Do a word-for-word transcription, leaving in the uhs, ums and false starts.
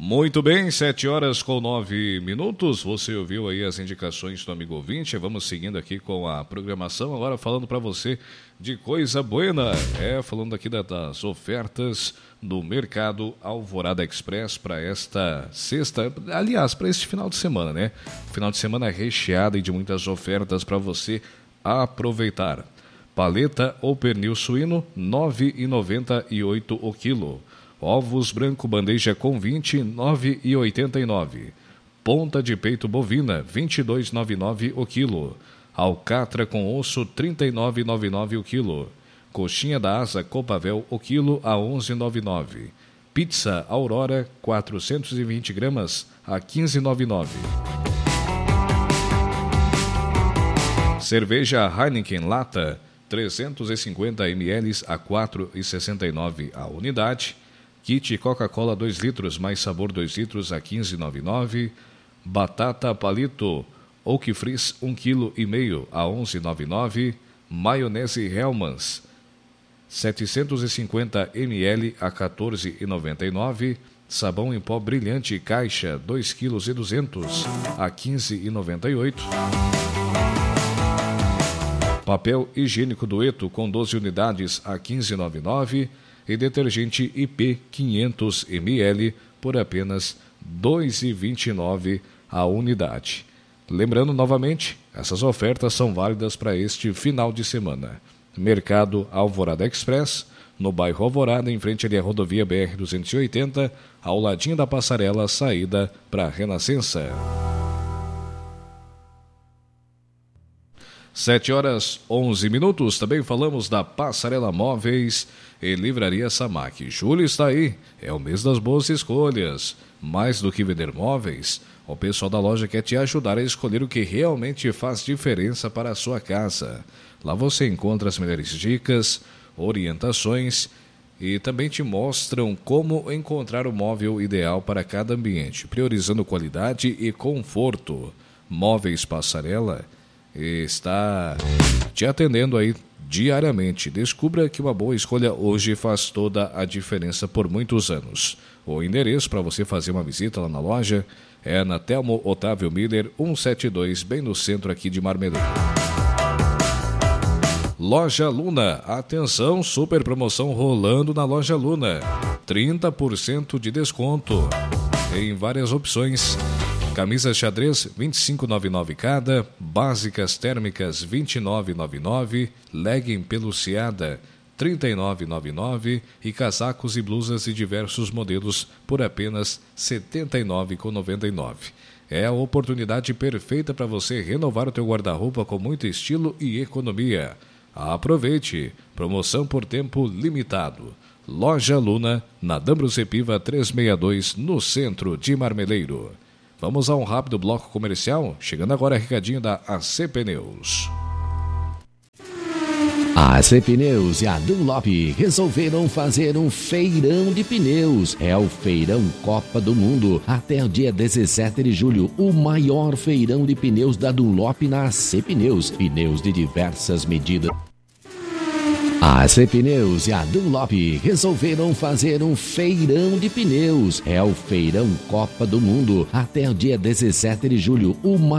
Muito bem, sete horas com nove minutos. Você ouviu aí as indicações do amigo ouvinte. Vamos seguindo aqui com a programação. Agora falando para você de coisa buena. É, falando aqui das ofertas do Mercado Alvorada Express para esta sexta. Aliás, para este final de semana, né? Final de semana recheado e de muitas ofertas para você aproveitar. Paleta ou pernil suíno, nove reais e noventa e oito centavos o quilo. Ovos branco bandeja com vinte, nove reais e oitenta e nove centavos. Ponta de peito bovina, vinte e dois reais e noventa e nove centavos o quilo. Alcatra com osso, trinta e nove reais e noventa e nove centavos o quilo. Coxinha da asa Copavel o quilo a onze reais e noventa e nove centavos. Pizza Aurora, quatrocentos e vinte gramas a quinze reais e noventa e nove centavos. Cerveja Heineken Lata, trezentos e cinquenta mililitros a quatro reais e sessenta e nove centavos a unidade. Kit Coca-Cola dois litros mais sabor dois litros a quinze reais e noventa e nove centavos. Batata Palito Oak Frizz um vírgula cinco quilo a onze reais e noventa e nove centavos. Maionese Hellmann's setecentos e cinquenta mililitros a quatorze reais e noventa e nove centavos. Sabão em pó brilhante caixa dois vírgula dois quilos a quinze reais e noventa e oito centavos. Papel higiênico Dueto com doze unidades a quinze reais e noventa e nove centavos. E detergente I P quinhentos mililitros por apenas dois reais e vinte e nove centavos a unidade. Lembrando novamente, essas ofertas são válidas para este final de semana. Mercado Alvorada Express, no bairro Alvorada, em frente ali à rodovia B R duzentos e oitenta, ao ladinho da passarela, saída para a Renascença. sete horas onze minutos, também falamos da Passarela Móveis e Livraria Samac. Julho está aí, é o mês das boas escolhas. Mais do que vender móveis, o pessoal da loja quer te ajudar a escolher o que realmente faz diferença para a sua casa. Lá você encontra as melhores dicas, orientações e também te mostram como encontrar o móvel ideal para cada ambiente, priorizando qualidade e conforto. Móveis Passarela está te atendendo aí diariamente. Descubra que uma boa escolha hoje faz toda a diferença por muitos anos. O endereço para você fazer uma visita lá na loja é na Telmo Otávio Miller cento e setenta e dois, bem no centro aqui de Marmeleiro. Loja Luna, atenção, super promoção rolando na Loja Luna. trinta por cento de desconto em várias opções. Camisas xadrez, vinte e cinco reais e noventa e nove centavos cada. Básicas térmicas, vinte e nove reais e noventa e nove centavos. Legging peluciada, trinta e nove reais e noventa e nove centavos. E casacos e blusas de diversos modelos por apenas setenta e nove reais e noventa e nove centavos. É a oportunidade perfeita para você renovar o teu guarda-roupa com muito estilo e economia. Aproveite! Promoção por tempo limitado. Loja Luna, na D'Ambrosio Piva trezentos e sessenta e dois, no centro de Marmeleiro. Vamos a um rápido bloco comercial. Chegando agora, recadinho da A C Pneus. A A C Pneus e a Dunlop resolveram fazer um feirão de pneus. É o Feirão Copa do Mundo. Até o dia dezessete de julho, o maior feirão de pneus da Dunlop na A C Pneus. Pneus de diversas medidas. A A C Pneus e a Dunlop resolveram fazer um feirão de pneus. É o Feirão Copa do Mundo. Até o dia dezessete de julho, o